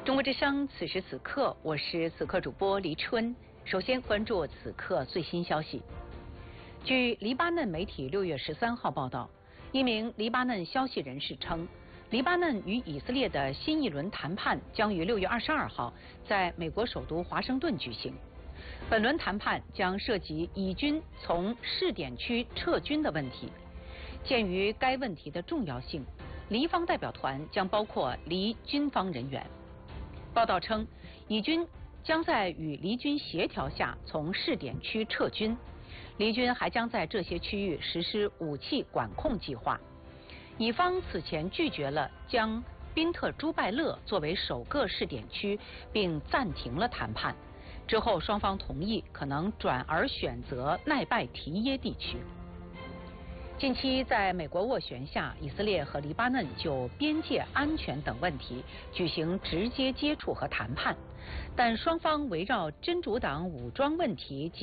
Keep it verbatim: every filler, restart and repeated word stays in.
中国之声，此时此刻，我是此刻主播黎春。首先关注此刻最新消息。据黎巴嫩媒体六月十三号报道，一名黎巴嫩消息人士称，黎巴嫩与以色列的新一轮谈判将于六月二十二号在美国首都华盛顿举行。本轮谈判将涉及以军从试点区撤军的问题。鉴于该问题的重要性，黎方代表团将包括黎军方人员。报道称，以军将在与黎军协调下从试点区撤军，黎军还将在这些区域实施武器管控计划。以方此前拒绝了将宾特朱拜勒作为首个试点区，并暂停了谈判。之后双方同意可能转而选择奈拜提耶地区。近期在美国斡旋下，以色列和黎巴嫩就边界安全等问题举行直接接触和谈判，但双方围绕真主党武装问题及